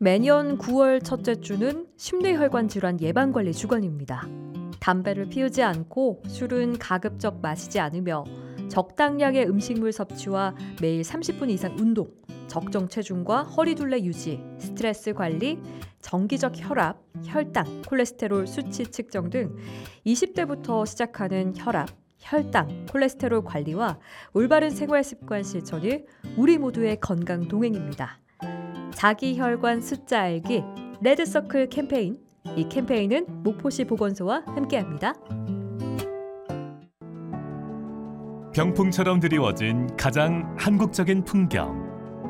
매년 9월 첫째 주는 심뇌혈관 질환 예방관리 주간입니다. 담배를 피우지 않고 술은 가급적 마시지 않으며 적당량의 음식물 섭취와 매일 30분 이상 운동, 적정 체중과 허리둘레 유지, 스트레스 관리, 정기적 혈압, 혈당, 콜레스테롤 수치 측정 등 20대부터 시작하는 혈압, 혈당, 콜레스테롤 관리와 올바른 생활 습관 실천이 우리 모두의 건강 동행입니다. 자기 혈관 숫자 알기 레드서클 캠페인. 이 캠페인은 목포시 보건소와 함께합니다. 병풍처럼 드리워진 가장 한국적인 풍경.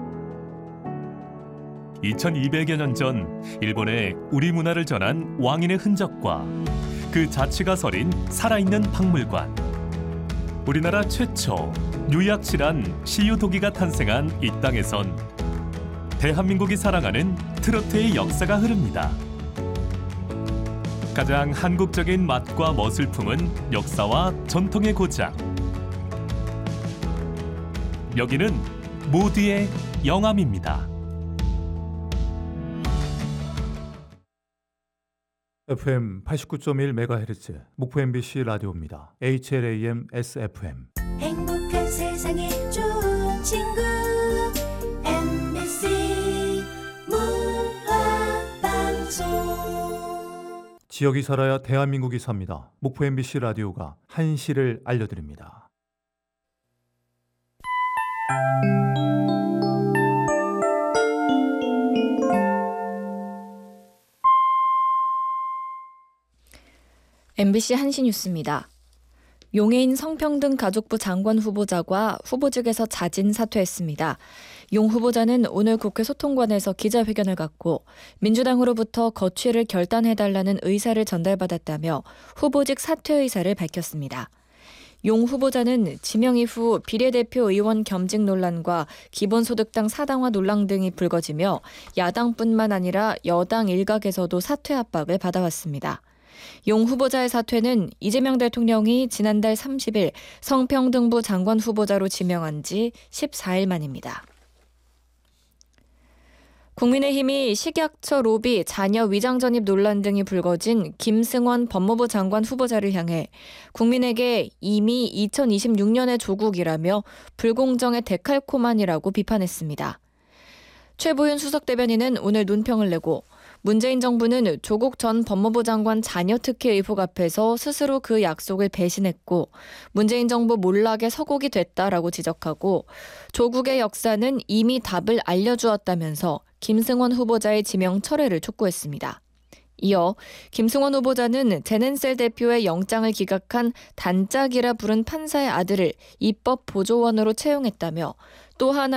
2200여 년 전 일본에 우리 문화를 전한 왕인의 흔적과 그 자취가 서린 살아있는 박물관. 우리나라 최초 유약실한 시유도기가 탄생한 이 땅에선 대한민국이 사랑하는 트로트의 역사가 흐릅니다. 가장 한국적인 맛과 멋을 품은 역사와 전통의 고장. 여기는 모두의 영암입니다. FM 89.1MHz 목포 MBC 라디오입니다. HLAM SFM. 행복한 세상에 좋은 친구 MBC 문화방송. 지역이 살아야 대한민국이 삽니다. 목포 MBC 라디오가 한시를 알려드립니다. MBC 한시 뉴스입니다. 용해인 성평등 가족부 장관 후보자가 후보직에서 자진 사퇴했습니다. 용 후보자는 오늘 국회 소통관에서 기자회견을 갖고 민주당으로부터 거취를 결단해달라는 의사를 전달받았다며 후보직 사퇴 의사를 밝혔습니다. 용 후보자는 지명 이후 비례대표 의원 겸직 논란과 기본소득당 사당화 논란 등이 불거지며 야당뿐만 아니라 여당 일각에서도 사퇴 압박을 받아왔습니다. 용 후보자의 사퇴는 이재명 대통령이 지난달 30일 성평등부 장관 후보자로 지명한 지 14일 만입니다. 국민의힘이 식약처 로비, 자녀 위장 전입 논란 등이 불거진 김승원 법무부 장관 후보자를 향해 국민에게 이미 2026년의 조국이라며 불공정의 데칼코마니라고 비판했습니다. 최보윤 수석대변인은 오늘 논평을 내고 문재인 정부는 조국 전 법무부 장관 자녀 특혜 의혹 앞에서 스스로 그 약속을 배신했고 문재인 정부 몰락의 서곡이 됐다라고 지적하고 조국의 역사는 이미 답을 알려주었다면서 김승원 후보자의 지명 철회를 촉구했습니다. 이어 김승원 후보자는 제넨셀 대표의 영장을 기각한 단짝이라 부른 판사의 아들을 입법 보조원으로 채용했다며 또 하나